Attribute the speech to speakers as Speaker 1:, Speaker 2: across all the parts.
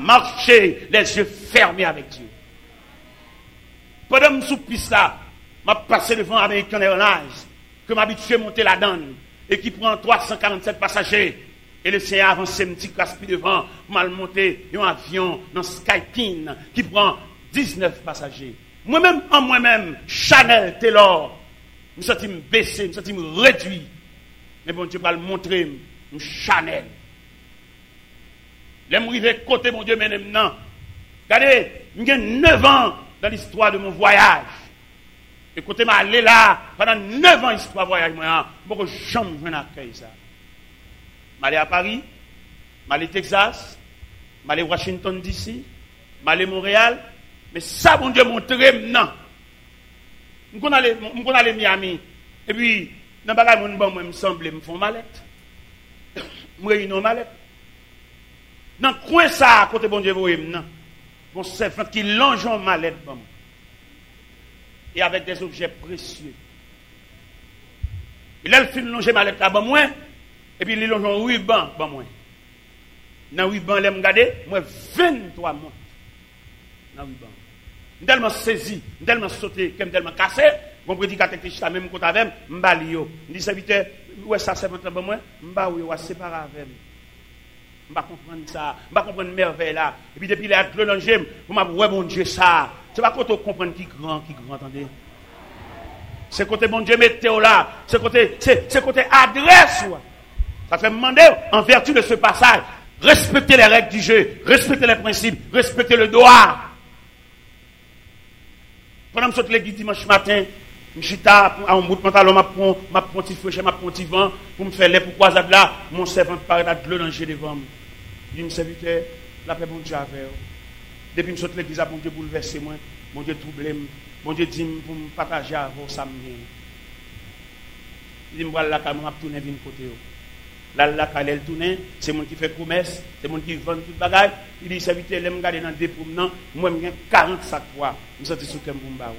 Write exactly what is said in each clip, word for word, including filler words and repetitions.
Speaker 1: marché les yeux fermés avec Dieu. Pendant que je suis sous piste là, je passé devant American Airlines, que m'habitué à monter la donne, et qui prend trois cent quarante-sept passagers. Et le Seigneur avance un petit caspi devant, pour mal monter un avion dans Skyteam, qui prend dix-neuf passagers. Moi-même, en moi-même, Chanel, Taylor, je me sens baissé, je me sens réduit. Mais bon Dieu va le montrer, Chanel. Je suis arrivé côté mon Dieu maintenant. Regardez, j'ai neuf ans dans l'histoire de mon voyage. Et côté m'a allé là, pendant neuf ans l'histoire de voyage, moi, je ne peux jamais accueillir ça. Je suis allé à Paris, je suis allé au Texas, je suis allé à Washington D C, je suis allé à Montréal. Mais ça, mon Dieu, montre maintenant. Je suis allé à Miami. Et puis, dans le bagage, je me semble, je me fais mallette. Je me réunis en mallette. Dans le coin, ça, à côté bon Dieu, vous voyez maintenant. Mon servant qui longe en mallette. Et avec des objets précieux. Il a le film longer mallette là, bon, moi. Et puis, il longe en ruban, bon, moi. Dans le ruban, il me regarder, moi, vingt-trois mois. Dans le ruban. Je suis tellement saisi, je suis tellement sauté, je suis tellement cassé. Mon prédicateur qui est même côté avec moi, je suis je dis, serviteur, où est-ce que ça c'est pour moi? Je suis séparé avec moi. Je ne vais pas comprendre ça, je ne vais pas comprendre merveille là. Et puis depuis là, je l'ai pour me ouais, mon Dieu, ça. C'est pas quand on comprend qui grand, qui grand, attendez. C'est côté mon Dieu, météo là. C'est côté, c'est côté adresse. Ça fait demander, en vertu de ce passage, respecter les règles du jeu, respecter les principes, respecter le droit. Pendant que je suis l'église dimanche matin, je suis à un bout de pantalon, je prends un petit feu, je prends un petit vent, pour me faire les pour croisade là, mon servant paraît de l'eau devant moi. Je dis, mon serviteur, la paix, bon Dieu, avec vous. Depuis que je suis l'église, mon Dieu bouleversé moi, mon Dieu troublé, mon Dieu dit pour me partager avec vous, ça me vient. Il dit, je vais là, je vais tourner vers côté. Là, là, quand elle tourne, c'est moi qui fait promesse, c'est moi qui vend tout le bagage. Il dit, serviteur, je vais me garder dans des promenants, moi, je vais quarante sacs poids. Je suis sorti sur le Kembumba.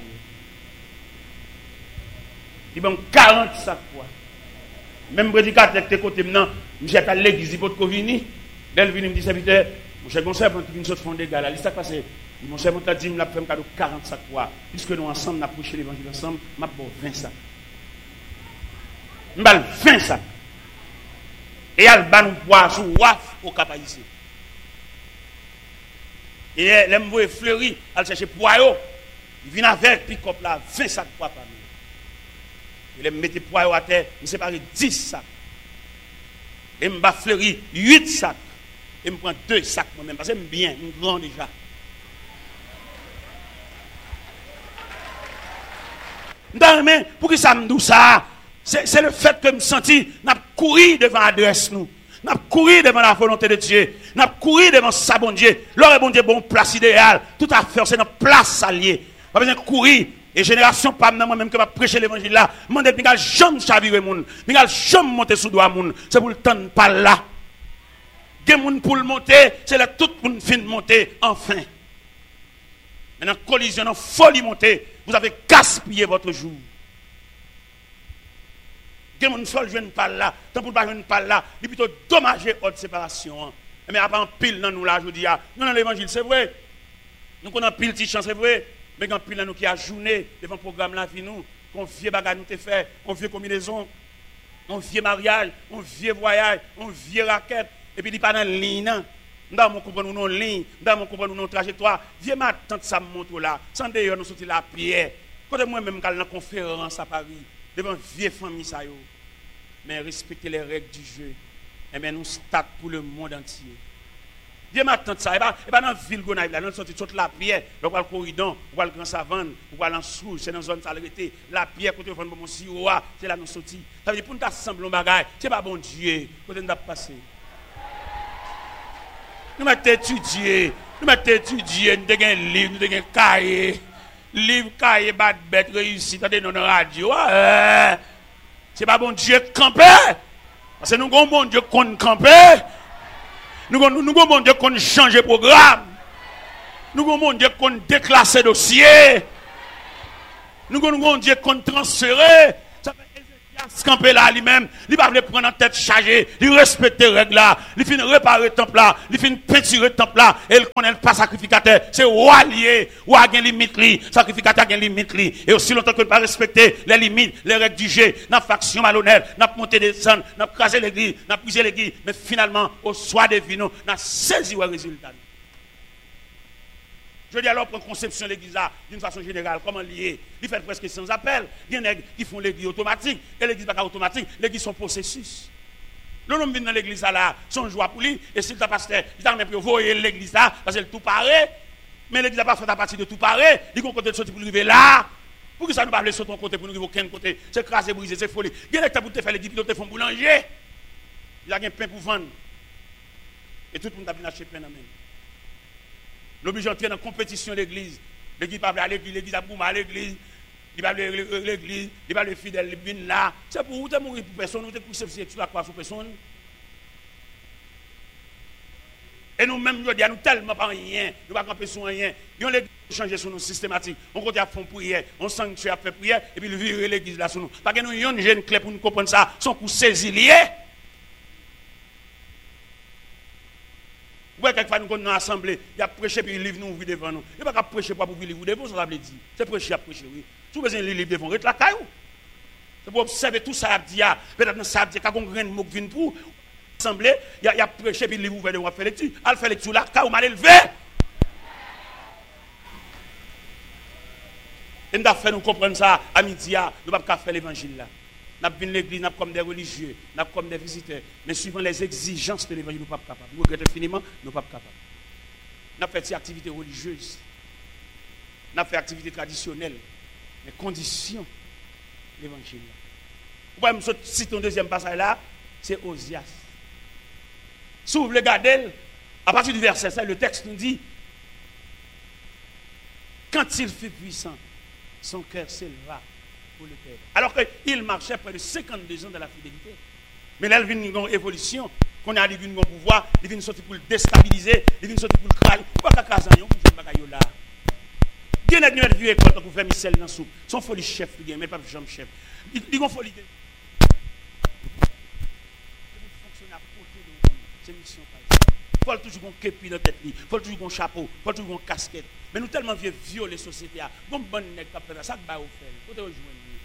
Speaker 1: Il y a quarante sacs poids. Même prédicateur qui est côté maintenant, je suis à l'église pour te venir. Dès qu'il me dit, serviteur, mon cher conseil, pour qu'il nous font des gars là, il s'est passé. Mon cher conseil dit, il m'a fait un cadeau quarante sacs poids. Puisque nous ensemble, nous avons prêché l'évangile ensemble, je vais vingt sacs. Je vais vingt sacs. Et il y a le ban poids sous waf au cap ici. Et les m'voye fleuri, elle cherche poids. Il vient avec pick-up là, vingt sacs poids par nous. Il me mettait poids à terre, il sépare dix sacs. Et me bat fleuri huit sacs. Et me prend deux sacs moi-même parce que j'aime bien, je suis grand déjà. Non, pour que ça me dise ça? C'est le fait que je me senti, n'a couru devant l'adresse nous. N'a couru devant la volonté de Dieu. N'a couru devant sa bon Dieu. L'heure bon Dieu, bon place idéale. Tout à faire, c'est notre place alliée. Pas besoin de courir. Et génération, pas moi-même que va prêcher l'évangile là. Je ne vais jamais chavirer moun. Je ne vais jamais monter sous doigt moun. C'est pour le temps de pas là. Des moun pour le monter, c'est là tout le monde fin de monter, enfin. Maintenant, collision, folie monter. Vous avez gaspillé votre jour. Des gens ne viennent pas là, tant pour pas venir pas là, c'est plutôt dommager votre séparation. Mais après en pile dans nous là, je dis, nous dans l'évangile, c'est vrai. Nous qu'on a pile petite chance, c'est vrai. Mais quand pile dans nous qui a journée devant le programme là, nous, qu'on vieux bagage nous te fait, on vieux combinaison, on vieux mariage, on vieux voyage, on vieux raquette, et puis il pas dans ligne. Nous avons compris nos lignes, nous avons compris nos trajectoires. Vieux ma tante ça montre là, sans d'ailleurs nous sortir la pierre. Quand moi-même quand dans conférence à Paris, devant vieille famille ça yo. Mais respecter les règles du jeu. Et bien nous start pour le monde entier. Viens m'attendre ça. Et pas dans la ville Gonaïve, là, nous sortons toute la pierre. On va le corridon, on va le grand savane, on va l'ensouche, c'est dans la zone salubrité. La pierre, côté de mon sirop, c'est là nous sortis. Ça veut dire pour nous assembler un bagage, c'est pas bon Dieu. Côté nous passer. Nous m'avons étudié, nous m'avons étudié, nous avons un livre, nous avons un cahier. Livre, cahier, bad bête, réussi, t'as des noms de radio. Ouais. C'est pas bon Dieu camper. Parce que nous avons bon Dieu qu'on camper. Nous avons bon Dieu qu'on change programme. Nous avons bon Dieu qu'on déclasse dossier. Nous avons bon Dieu qu'on transfère. Ça fait camper là lui-même, il va prendre en tête chargée, il respecte les règles là, il finit réparer le temple là, il finit peinturer le temple là, et il connaît pas sacrificateur, c'est roi lié, roi a une limite li, sacrificateur a une limite li, et aussi longtemps que ne pas respecter les limites, les règles du jeu, n'a faction malhonnête, n'a monté des sons, n'a crasé l'église, n'a brisé l'église, mais finalement au soir des vins, n'a saisi le résultat. Je dis alors, prendre conception de l'église d'une façon générale, comment lier? Il fait presque sans appel. Il y en a qui font l'église automatique, et l'église pas automatique, l'église sont processus. Le nom vient dans l'église là, son joie pour lui, et si le pasteur, il a même pu voyer l'église là, parce que tout paraît, mais l'église n'a pas fait à partir de tout paraît, il y a un côté de sortir pour arriver là. Pour que ça ne pas sur ton côté, pour nous arriver aucun côté, c'est craser, briser, c'est folie. Il y a des pour te faire l'église, ils te font boulanger. Il y a un pain pour vendre. Et tout le monde a bien acheté pain dans la main. L'obligé d'entrer dans la compétition de l'église. L'église va à l'église, l'église a boumé à l'église. Il va à l'église, il va à les fidèles, il vient là. C'est pour vous, tu mourir pour personne, vous êtes poussé sur la croix sur personne. Et nous-mêmes, nous disons, nous tellement pas rien, nous ne pouvons pas camper sur rien. Nous l'église changer sur nous systématique. On continue à faire prière, on sanctuaire à faire prière, et puis le virer l'église là sur nous. Parce que nous avons une jeune clé pour nous comprendre ça, son coup saisi lié. Ouais, quelquefois nous sommes dans l'assemblée, il y a prêché puis le livre nous ouvre devant nous. Il n'y a pas qu'à prêcher pour ouvrir le livre devant, ça veut dire. C'est prêcher à prêcher, oui. Si vous avez un livre devant, reste la caillou. C'est pour observer tout ça, peut-être dans ça, quand on a un mot qui vient pour l'assemblée, il y a prêché puis le livre ouvert devant, faire lecture. Elle fait lecture là, caillou mal élevé. Et nous avons fait nous comprendre ça à midi, nous ne pouvons pas faire l'évangile là. Nous avons l'église, nous comme des religieux, nous comme des visiteurs. Mais suivant les exigences de l'évangile, nous ne sommes pas capables. Nous regrettons infiniment, nous ne sommes pas capables. Nous avons fait des activités religieuses. Nous avons fait des activités traditionnelles. Les conditions de l'évangile. Vous voyez, je cite un deuxième passage là, c'est Osias. Si vous voulez regarder, à partir du verset cinq, le texte nous dit, quand il fut puissant, son cœur s'éleva. Pour le Père. Alors qu'il marchait près de cinquante-deux ans dans la fidélité. Mais là, il vient une évolution. Qu'on a vu un pouvoir, il vient sortir pour le déstabiliser, il vient sortir pour le crailler. Pourquoi qu'à Kazan, pour faire bagaille là? Il y a une vieux école pour faire Michel dans la soupe. Son folie chef, mais pas Jean chef. Il y a une folie. Fonctionner à côté de nous. C'est une mission. Il faut toujours un képi dans la tête, il faut toujours un chapeau, il faut toujours une casquette. Mais nous tellement vieux violer la société. Bon, bon, nèg qui fait ça, ça va au faire. Faut te rejoindre.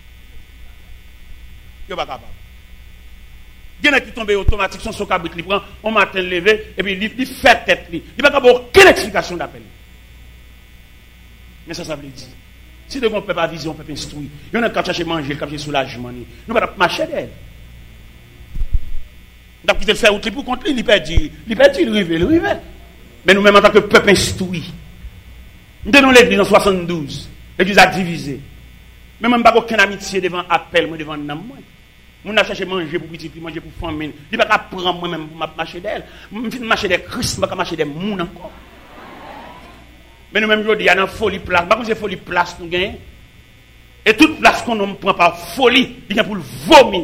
Speaker 1: Il pas capable. Il y en a qui tombent automatique, son cabrit, il prend, on matin levé, et puis il fait tête. Il n'y a pas aucune explication d'appel. Mais ça, ça veut dire. Si nous ne pouvons pas vision, on peut pas instruire. Il y en a qui cherchent à manger, qui cherchent soulagement. Nous ne pouvons pas marcher d'elle. Nous avons quitté le faire outil pour contre lui, il perd, il perd, il rive, il rive. Mais nous-mêmes, en tant que peuple instruit, nous donnons l'église en soixante-douze. L'église a divisé. Mais même pas aucune amitié devant appel, moi devant nam moi. Mon a cherché manger pour petit, manger pour famille. Il pas qu'à prendre moi-même pour marcher d'elle. Je vais marcher des Christ, pas marcher des moun encore. Mais nous-mêmes, je dis, il y a une folie place. Par contre, c'est folie place nous gagnons. Et toute place qu'on ne prend par folie, il y a pour le vomir.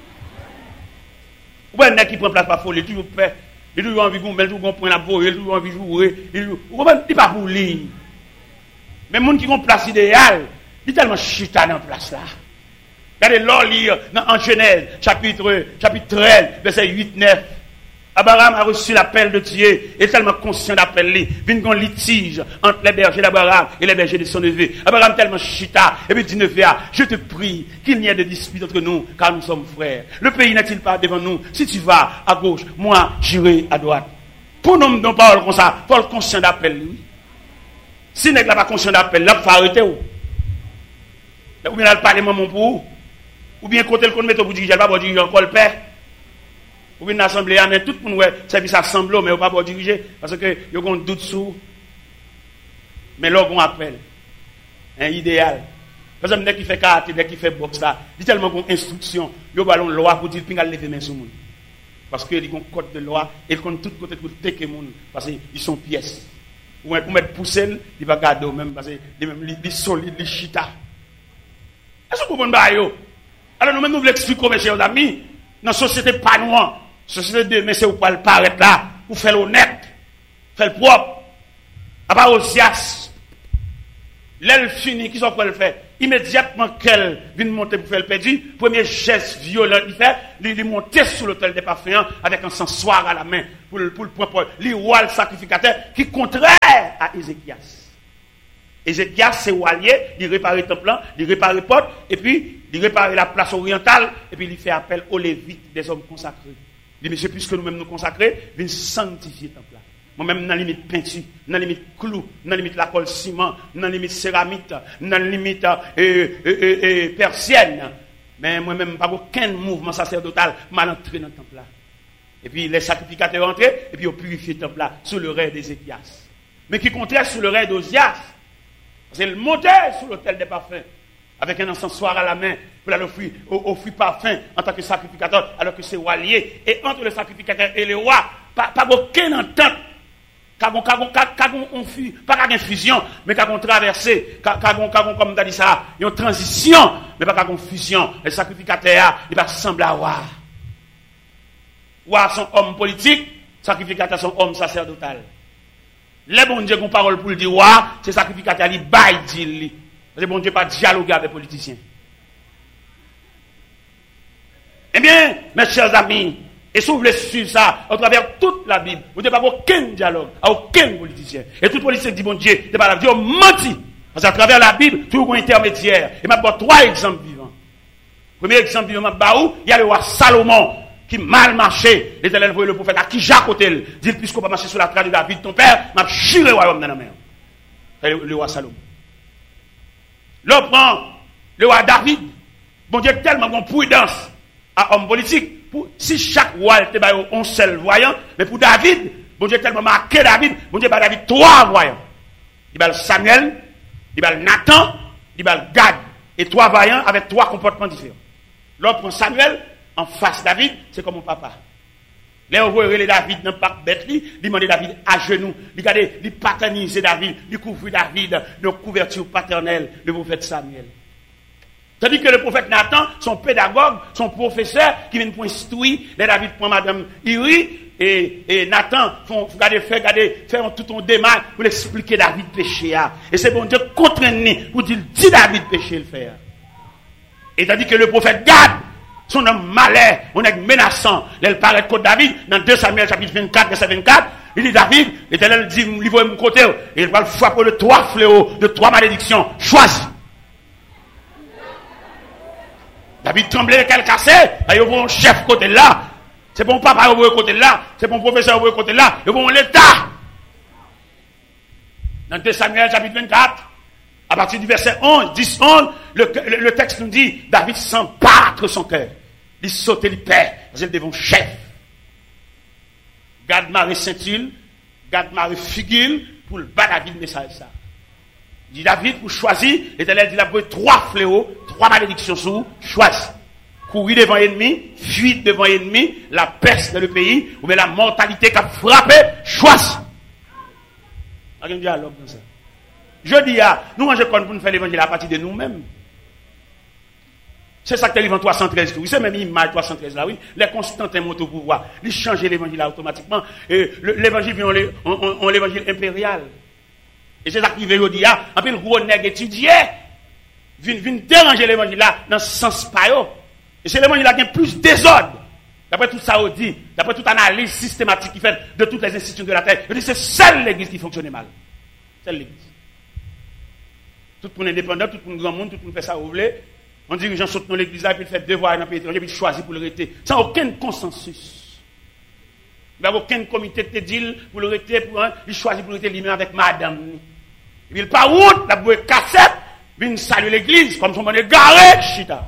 Speaker 1: Ou bien, qui prend place par folie, toujours fait. Il a toujours envie de vous mettre, toujours point la voie, il a toujours envie de jouer. Il n'est pas pour lui. Mais les gens qui ont place idéale, il est tellement chita dans la place là. Regardez l'or lire en Genèse, chapitre, chapitre treize, verset huit neuf. Abraham a reçu l'appel de Dieu, et tellement conscient d'appel, il vient un litige entre les bergers d'Abraham et les bergers de son neveu. Abraham tellement chita, et puis dit neveu, je te prie qu'il n'y ait de dispute entre nous, car nous sommes frères. Le pays n'est-il pas devant nous? Si tu vas à gauche, moi j'irai à droite. Pour nous, nous parlons comme ça, Paul conscient d'appel, lui. Si n'est pas conscient d'appel, là, il faut arrêter. Ou bien il parle maman pour vous. Ou bien côté le qu'on met au bout du diriger, pas pour diriger encore le père. Ou bien l'assemblée, mais tout le monde service assemblée, mais pas pour diriger, parce que il y a un doute sur. Mais là, on appelle. Un idéal. Par exemple, dès qu'il fait karaté, dès qu'il fait boxe, là, il y a tellement d'instructions, il y a une loi pour dire qu'il y a lever main sur le monde. Parce qu'il y a un code de loi, et il y a tout côté pour tecker le monde, parce qu'ils sont pièces. Ou pour mettre poussé, il va garder même, parce qu'ils sont solides, ils chita. Est-ce que vous comprenez? Alors nous-mêmes, nous voulons expliquer, mes chers amis, dans la société pas noire, la société de mais c'est où pas le paraître là, pour faire l'honnête, faire le propre. À part Osias, l'aile fini, qui sont quoi le faire? immédiatement qu'elle vient monter pour faire le perdu, premier geste violent, il fait, il monter sur l'autel des parfums avec un encensoir à la main pour le pour le pour le roi le sacrificateur qui contraire à Ézéchias. Ézéchias c'est walier, il répare le temple, il répare le porte et puis il répare la place orientale et puis il fait appel aux lévites des hommes consacrés. Il dit monsieur puisque nous-mêmes nous consacrer, viens sanctifier le temple. Moi-même, dans la limite peinture, dans la limite clou, dans la limite la colle ciment, dans la limite céramique, dans la limite euh, euh, euh, euh, persienne. Mais moi-même, pas aucun mouvement sacerdotal m'a entré dans le temple là. Et puis les sacrificateurs entrés, et puis ils ont purifié le temple là, sous le règne d'Ézéchias. Mais qui comptait sous le règne d'Osias. Parce qu'il montait sur l'autel des parfums, avec un encensoir à la main, pour l'offrir offrir parfum en tant que sacrificateur, alors que c'est roi lié. Et entre le sacrificateur et le roi, pas, pas aucune entente. Pas qu'une fusion, mais qu'une traversée, comme tu as dit ça, une transition, mais pas qu'une fusion. Le sacrificateur, il va ressembler à roi. Roi sont hommes politiques, sacrificateur sont hommes sacerdotal. Les bon Dieu qui ont parole pour le dire roi, c'est sacrificateur, il baille dit. Le bon Dieu pas dialoguer avec les politiciens. Eh bien, mes chers amis, et si vous voulez suivre ça, à travers toute la Bible, vous n'avez pas aucun dialogue, à aucun politicien. Et tout politicien dit, bon Dieu, c'est pas la Dieu menti. Parce qu'à travers la Bible, tout un intermédiaire. Et je vais trois exemples vivants. Premier exemple vivant, il y a le roi Salomon, qui mal marché. L'Éternel voyait le prophète à qui Jacques Otel. Dit, puisqu'on va marcher sur la trace de David, ton père, m'a chiré le royaume dans la mer. C'est le, le roi Salomon. L'autre prend le roi David. Bon Dieu, tellement de prudence à homme politique. Pour, si chaque roi était un seul voyant, mais pour David, bon Dieu tellement marqué David, bon Dieu par David trois voyants. Il va Samuel, il va Nathan, il va Gad, et trois voyants avec trois comportements différents. L'autre prend Samuel en face David, c'est comme mon papa. Là on voit les David dans pas bête lui, il demande David à genoux, il regarde, il paternise David, il couvre David de couverture paternelle, le prophète Samuel. Tandis que le prophète Nathan, son pédagogue, son professeur, qui vient pour instruire, les David prend madame Iri, et, et Nathan, font, regarder, faire, regarder, faire tout un démarche pour l'expliquer David péché. Et c'est bon Dieu contraint pour dire, dis David péché le faire. Et tandis que le prophète Gad, son homme malais, on est menaçant, il paraît contre David, dans deux Samuel chapitre vingt-quatre, verset vingt-quatre, il dit David, l'Éternel dit, livre mon côté, et il va le frapper de trois fléaux, de trois malédictions, choisis. David tremblait, qu'elle cassait, il y a un chef côté là, c'est bon papa au côté là, c'est bon professeur au côté là, il y a un l'État. Dans deux Samuel chapitre vingt-quatre, à partir du verset onze, dix, onze, le, le, le texte nous dit, David sent battre son cœur. Il saute, il perd, parce qu'il devant chef. Garde Marie Saint-Il, garde Marie Figil, pour le bas David message ça. Il dit David, pour choisir, l'Éternel dit, il a pris trois fléaux, trois malédictions sous, choisis. Courir devant l'ennemi, fuir devant l'ennemi, la peste dans le pays, ou bien la mortalité qui a frappé, choisis. Il y a un dialogue dans ça. Je dis, ah, nous mangeons pour nous faire l'évangile à partir de nous-mêmes. C'est ça que l'évangile trois cent treize, oui, c'est même l'image trois cent treize là, oui. Les Constantins montent au pouvoir, ils changent l'évangile automatiquement. Et l'évangile vient en l'évangile impérial. Et c'est ça qui veut dire, ah, un peu le gros nègre étudié, vient déranger l'évangile là, dans ce sens pas. Et c'est l'évangile là qui a plus désordre. D'après tout ça, on dit, d'après toute analyse systématique qui fait de toutes les institutions de la terre, on dit c'est seule l'église qui fonctionne mal. Seule l'église. Tout le monde indépendant, tout le monde grand monde, tout le monde fait ça où vous voulez. On dit que les gens sautent dans l'église là, puis ils font devoir dans le pays étranger, puis ils choisissent pour le rester. Sans aucun consensus. Il n'y a aucun comité de deal pour le rester, pour un, il choisit pour le rester lui-même avec madame. Et puis il part route, la bouée cassette, puis il salue l'église, comme son monde est garé, chita.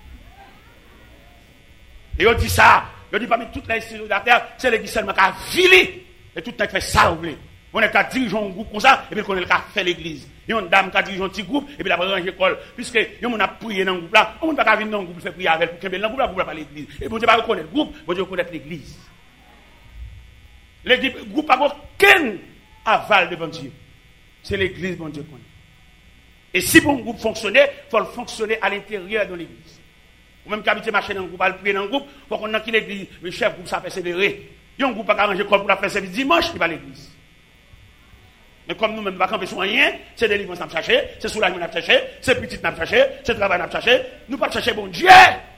Speaker 1: Et on dit ça, on dit parmi toutes les institutions de la terre, c'est l'église seulement qui a filé, et tout le monde fait ça, vous voulez. On est qu'à diriger un groupe comme ça, et puis on est qu'à faire l'église. Il y a une dame qui a dirigé un petit groupe, et puis la ranger l'école. Puisque, on a prié dans le groupe là, on ne peut pas venir dans le groupe, faire prier avec, pour qu'il y ait dans le groupe là, pour pas l'église. Et bon Dieu va reconnaître le groupe, bon Dieu va reconnaître l'église. L'église, le groupe n'a aucun aval devant Dieu. C'est l'église, bon Dieu connaît. Et si bon groupe fonctionnait, il faut le fonctionner à l'intérieur de l'église. Ou même qu'habiter marcher dans le groupe, à le prier dans le groupe, pour qu'on ait qu'il l'église, le chef groupe, ça persévérer. Il y a un groupe qui a arrangé l'école pour la faire service dimanche, il va à l'église. Mais comme nous-mêmes, nous ne pouvons pas camper rien, c'est délivrance qu'on cherché, c'est soulagement qu'on cherché, c'est petit qu'on cherché, c'est travail qu'on cherché. Nous ne pouvons pas chercher bon Dieu.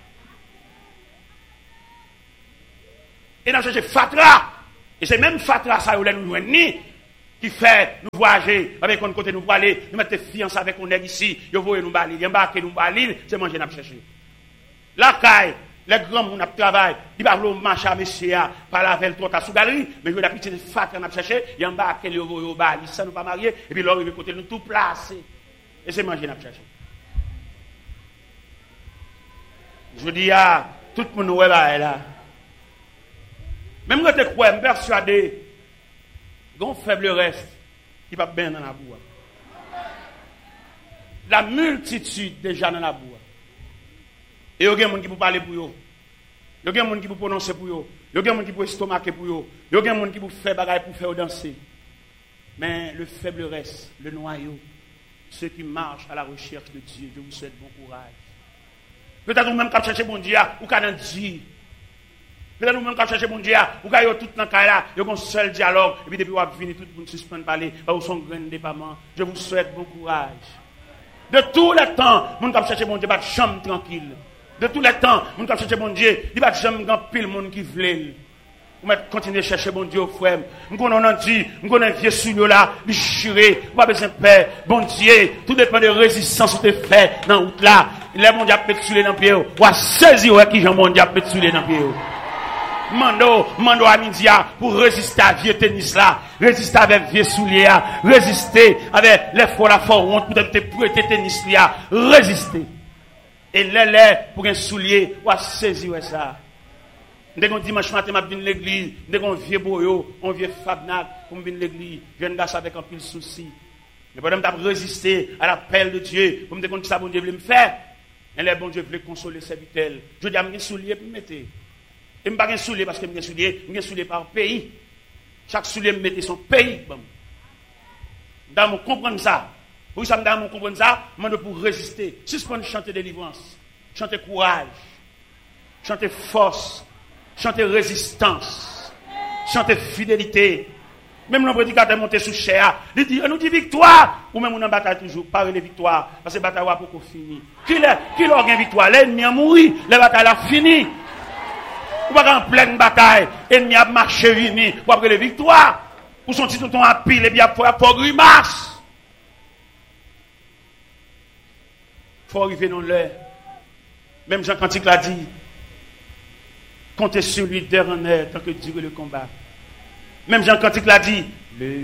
Speaker 1: Et nous avons cherché Fatra. Et c'est même Fatra, ça, où nous nous qui fait nous voyager avec un côté nous pour aller, nous mettre fiancés avec un nègre ici, nous voyons nous balir, embarquer nous balir, c'est manger nous chercher. La caille, les grands gens qui travaillent, ils ne peuvent pas marcher à monsieur, par la veille, trois sous galerie, mais je vais la petite fat qu'on a cherché, ils embarquent, ils voyons balir, ça nous pas marier, et puis là, ils vont côté nous tout placer. Et c'est manger nous chercher. Je dis à tout le monde, là. Même quand tu crois, je suis persuadé, il y a un faible reste qui va bien dans la boue. La multitude déjà dans la boue. Et il y a des gens qui peuvent parler pour eux. Il y a des gens qui peuvent prononcer pour eux. Il y a des gens qui peuvent estomaquer pour eux. Il y a des gens qui peuvent faire bagaille pour faire danser. Mais le faible reste, le noyau, ceux qui marchent à la recherche de Dieu, je vous souhaite bon courage. Peut-être vous-même qui cherchez bon Dieu, ou qui avez dit. Peut-être nous-mêmes quand chercher mon Dieu, ou quand tout dans le cas là, il y a un seul dialogue, et puis depuis vous venir tout le monde suspend parler, ou son grand départ. Je vous souhaite bon courage. De tous les temps, nous avons cherché mon Dieu, pas de chambre tranquille. De tous les temps, nous avons cherché mon Dieu, il n'y a pas de chambre grand pile monde qui veut. Vous continuer à chercher mon Dieu, frère. Nous connaissons dit, nous connaissons vieux sous là, il chiré, pas besoin de paix. Bon Dieu, tout dépend de résistance que tu fais dans la route là. Les mon Dieu peut te souler dans le pied, ou à saisir qui Jean mon Dieu peut te souler dans le pied. Mando, mando à midi pour résister à vieux tennis là, résister avec vieux souliers, résister avec les fois la fois honte pour te prêter tennis là, résister. Et les les pour un soulier, ou à saisir ça. Dès qu'on dimanche matin, je viens à l'église, dès qu'on vieux boyo, on vieux fabnac, pour venir à l'église, je viens d'asseoir avec un pile souci. Mais pendant que je résister à l'appel de Dieu, pour me dire que ça bon Dieu veut me faire, et les bon Dieu veut consoler ses vitelles. Je dis à mes souliers pour me mettre. Et je ne suis pas un soulier parce que je suis un soulier, je suis un soulier par pays. Chaque soulier me mettait son pays. Dans mon comprendre ça. Pour ça, dans mon comprendre ça, je demande pour résister. Suspendre chanter délivrance, chanter courage, chanter force, chanter résistance, chanter fidélité. Même le prédicateur monté sous chair, il dit, on nous dit victoire. Ou même on en bataille toujours, parler de victoire. Parce que la bataille n'a pas fini. Qui l'a gagné victoire? L'ennemi a mouru, la bataille a fini. Ou pas en pleine bataille, ennemi a marché vini, pour après les victoires, pour son titre ton à pile, et bien pour pour grimace. Faut arriver dans l'heure. Même Jean Cantique l'a dit, comptez sur lui dernier tant que dure le combat. Même Jean Cantique l'a dit, le